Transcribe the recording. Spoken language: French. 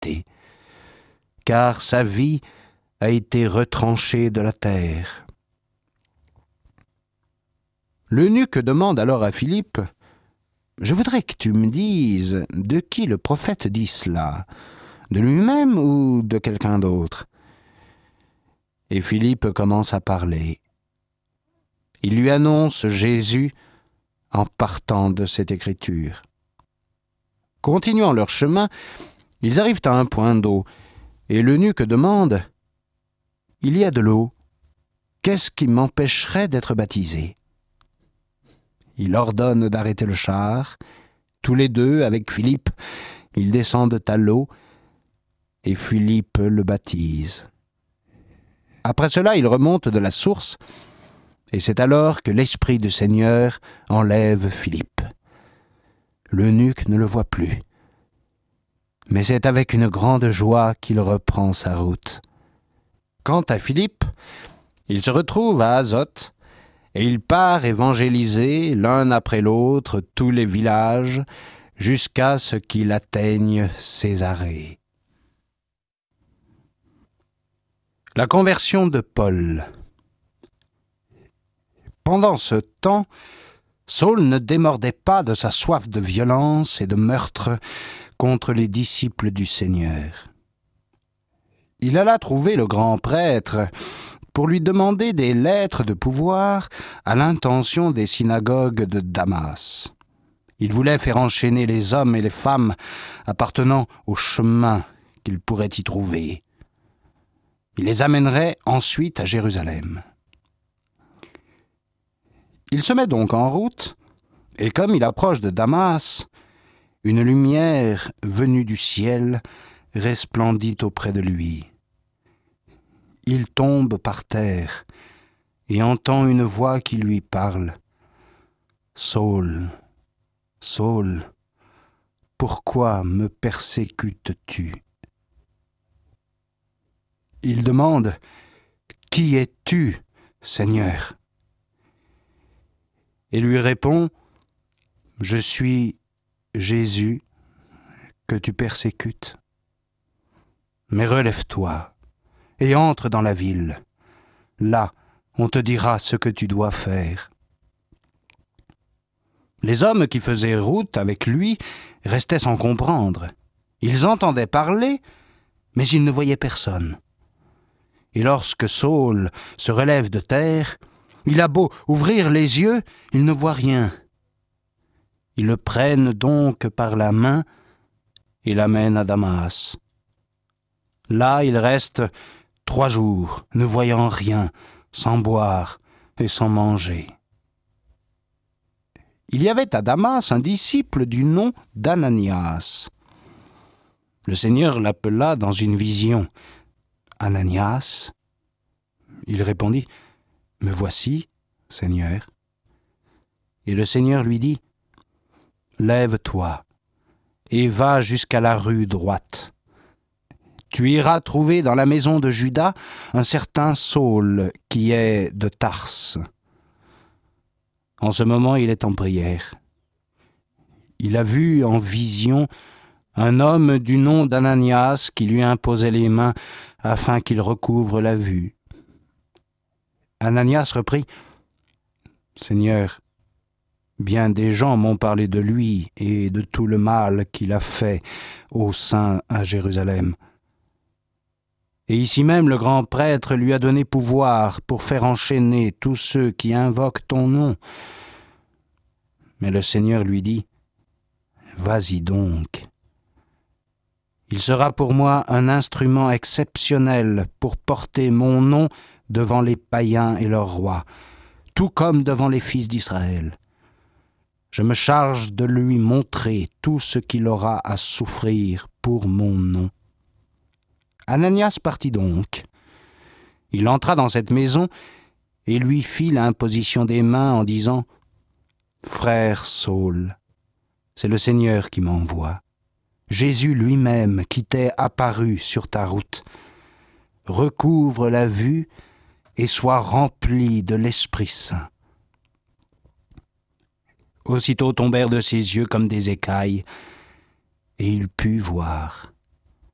exalté, car sa vie a été retranchée de la terre. L'eunuque demande alors à Philippe « Je voudrais que tu me dises de qui le prophète dit cela, de lui-même ou de quelqu'un d'autre ?» Et Philippe commence à parler. Il lui annonce Jésus en partant de cette écriture. Continuant leur chemin, ils arrivent à un point d'eau, et l'eunuque demande « Il y a de l'eau, qu'est-ce qui m'empêcherait d'être baptisé ?» Il ordonne d'arrêter le char. Tous les deux, avec Philippe, ils descendent à l'eau et Philippe le baptise. Après cela, il remonte de la source et c'est alors que l'Esprit du Seigneur enlève Philippe. L'eunuque ne le voit plus. Mais c'est avec une grande joie qu'il reprend sa route. Quant à Philippe, il se retrouve à Azote, et il part évangéliser l'un après l'autre tous les villages jusqu'à ce qu'il atteigne Césarée. La conversion de Paul. Pendant ce temps, Saul ne démordait pas de sa soif de violence et de meurtre contre les disciples du Seigneur. Il alla trouver le grand prêtre pour lui demander des lettres de pouvoir à l'intention des synagogues de Damas. Il voulait faire enchaîner les hommes et les femmes appartenant au chemin qu'il pourrait y trouver. Il les amènerait ensuite à Jérusalem. Il se met donc en route, et comme il approche de Damas, une lumière venue du ciel resplendit auprès de lui. Il tombe par terre et entend une voix qui lui parle. « Saul, Saul, pourquoi me persécutes-tu » Il demande « Qui es-tu, Seigneur » et lui répond « Je suis Jésus que tu persécutes. Mais relève-toi et entre dans la ville. Là, on te dira ce que tu dois faire. » Les hommes qui faisaient route avec lui restaient sans comprendre. Ils entendaient parler, mais ils ne voyaient personne. Et lorsque Saul se relève de terre, il a beau ouvrir les yeux, il ne voit rien. Ils le prennent donc par la main et l'amènent à Damas. Là, il reste 3 jours, ne voyant rien, sans boire et sans manger. Il y avait à Damas un disciple du nom d'Ananias. Le Seigneur l'appela dans une vision. « Ananias ?» Il répondit « Me voici, Seigneur. » Et le Seigneur lui dit « Lève-toi et va jusqu'à la rue droite. Tu iras trouver dans la maison de Judas un certain Saul qui est de Tarse. » En ce moment, il est en prière. Il a vu en vision un homme du nom d'Ananias qui lui imposait les mains afin qu'il recouvre la vue. Ananias reprit « Seigneur, bien des gens m'ont parlé de lui et de tout le mal qu'il a fait aux saints à Jérusalem. Et ici même, le grand prêtre lui a donné pouvoir pour faire enchaîner tous ceux qui invoquent ton nom. » Mais le Seigneur lui dit « Vas-y donc. Il sera pour moi un instrument exceptionnel pour porter mon nom devant les païens et leurs rois, tout comme devant les fils d'Israël. Je me charge de lui montrer tout ce qu'il aura à souffrir pour mon nom. » Ananias partit donc. Il entra dans cette maison et lui fit l'imposition des mains en disant « Frère Saul, c'est le Seigneur qui m'envoie. Jésus lui-même qui t'est apparu sur ta route. Recouvre la vue et sois rempli de l'Esprit Saint. » Aussitôt tombèrent de ses yeux comme des écailles, et il put voir.